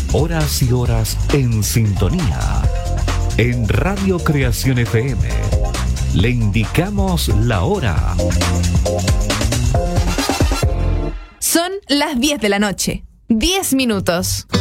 Horas y horas en sintonía. En Radio Creación FM le indicamos la hora. Son las 10 de la noche, 10 minutos.